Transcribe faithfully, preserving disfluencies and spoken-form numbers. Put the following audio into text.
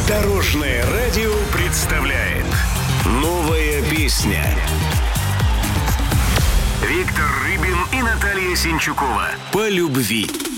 Дорожное радио представляет новая песня. Виктор Рыбин и Наталья Сенчукова. По любви.